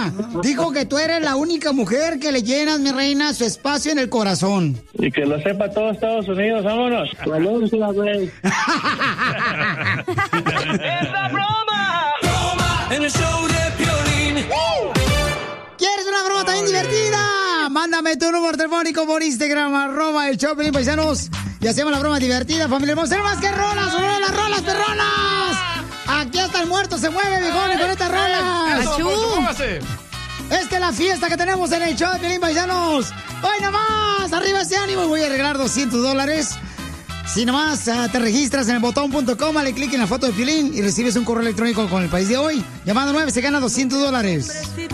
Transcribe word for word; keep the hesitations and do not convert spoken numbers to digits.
reina. Dijo que tú eres la única mujer que le llenas, mi reina, su espacio en el corazón. Y que lo sepa todo Estados Unidos, vámonos. Valencia, güey. ¡Es la broma! ¡Broma! En el show de Piolín. ¿Quieres una broma también divertida? Mándame tu número telefónico por Instagram, arroba el show de Piolín, paisanos. Y hacemos la broma divertida, familia hermosa. ¡Más que rolas! ¡Son las rolas, perronas! Aquí hasta el muerto se mueve, viejones, con estas rolas. Eso, Esta es la fiesta que tenemos en el show de Piolín, paisanos. ¡Hoy nomás! ¡Arriba ese ánimo! Voy a regalar doscientos dólares. Si nomás uh, te registras en el botón punto com, dale clic en la foto de Piolín y recibes un correo electrónico con el país de hoy. Llamando nueve se gana doscientos dólares.